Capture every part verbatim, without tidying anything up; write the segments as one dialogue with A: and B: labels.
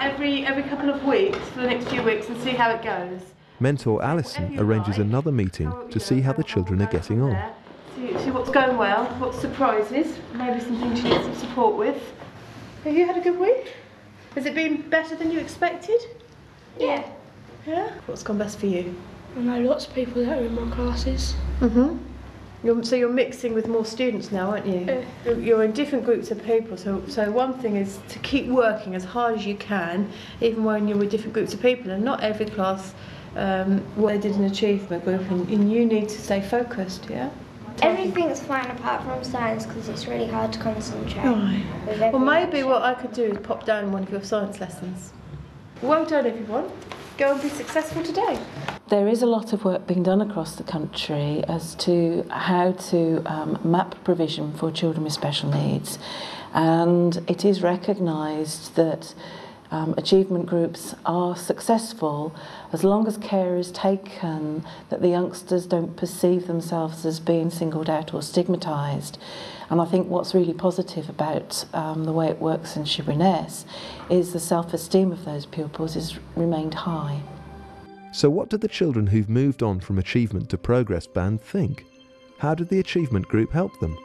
A: every, every couple of weeks for the next few weeks and see how it goes.
B: Mentor Alison arranges
A: like,
B: another meeting to see how the children are getting on.
A: See, see what's going well, what surprises, maybe some things you need some support with. Have you had a good week? Has it been better than you expected?
C: Yeah.
A: Yeah? What's gone best for you?
C: I know lots of people that are in my classes.
A: Mm-hmm. You're, so you're mixing with more students now, aren't you?
C: Uh,
A: You're, you're in different groups of people, so, so one thing is to keep working as hard as you can, even when you're with different groups of people, and not every class um, well, they did an achievement group, and, and you need to stay focused, yeah?
D: Everything's fine apart from science because it's really hard to concentrate.
A: Right.
D: With
A: Well,
D: every
A: maybe
D: action.
A: what I could do is pop down one of your science lessons. Well done, everyone. Go and be successful today.
E: There is a lot of work being done across the country as to how to um, map provision for children with special needs, and it is recognised that um, achievement groups are successful as long as care is taken, that the youngsters don't perceive themselves as being singled out or stigmatised. And I think what's really positive about um, the way it works in Sheerness is the self-esteem of those pupils has remained high.
B: So what did the children who've moved on from Achievement to Progress Band think? How did the Achievement group help them?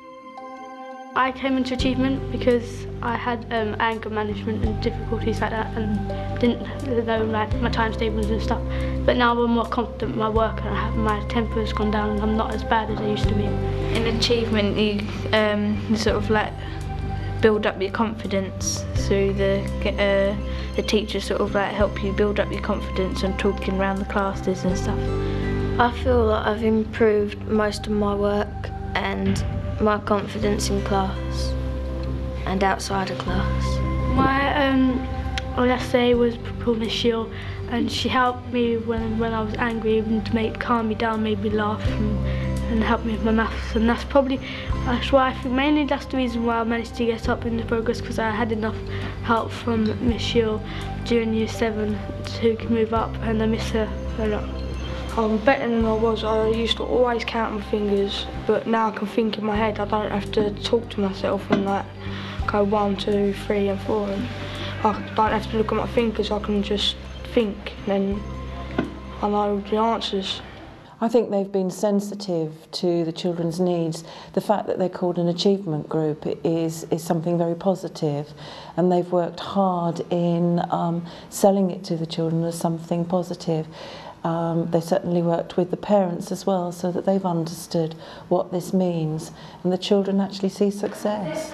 F: I came into Achievement because I had um, anger management and difficulties like that, and didn't know like my timetables and stuff. But now I'm more confident in my work, and I have, my temper has gone down and I'm not as bad as I used to be.
G: In Achievement you um, sort of like build up your confidence through the uh, the teachers sort of like help you build up your confidence and talking around the classes and stuff.
H: I feel like I've improved most of my work and my confidence in class and outside of class.
F: My um, last day was Miss Shield, and she helped me when when I was angry, even to make calm me down, made me laugh, and, and helped me with my maths. And that's probably that's why I think mainly that's the reason why I managed to get up in the progress, because I had enough help from Miss Shield during year seven to move up, and I miss her a lot.
C: I'm better than I was. I used to always count my fingers, but now I can think in my head. I don't have to talk to myself and like go one, two, three and four. And I don't have to look at my fingers, I can just think and then I know the answers.
E: I think they've been sensitive to the children's needs. The fact that they're called an achievement group is, is something very positive, and they've worked hard in um, selling it to the children as something positive. Um, they certainly worked with the parents as well, so that they've understood what this means, and the children actually see success.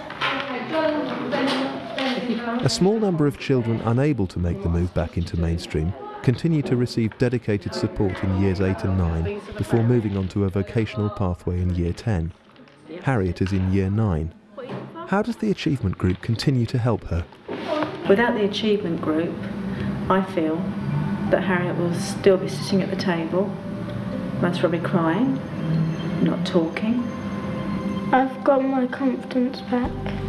B: A small number of children unable to make the move back into mainstream continue to receive dedicated support in years eight and nine before moving on to a vocational pathway in year ten. Harriet is in year nine. How does the Achievement Group continue to help her?
I: Without the Achievement Group, I feel that Harriet will still be sitting at the table, most probably crying, not talking.
F: I've got my confidence back,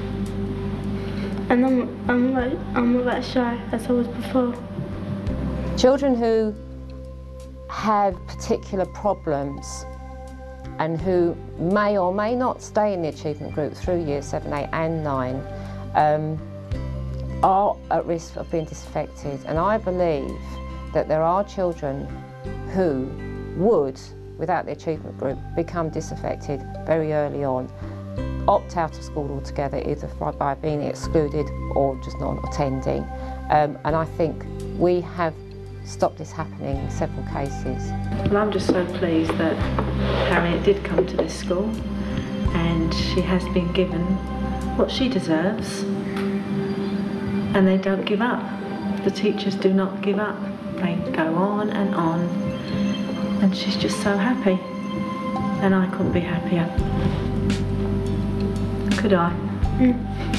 F: and I'm I'm like I'm not that shy as I was before.
J: Children who have particular problems and who may or may not stay in the Achievement Group through year seven, eight and nine um, are at risk of being disaffected, and I believe that there are children who would, without the Achievement Group, become disaffected very early on, opt out of school altogether, either by being excluded or just not attending. Um, and I think we have stopped this happening in several cases.
I: Well, I'm just so pleased that Harriet did come to this school, and she has been given what she deserves, and they don't give up. The teachers do not give up. They go on and on, and she's just so happy, and I couldn't be happier. Could I?
F: Mm.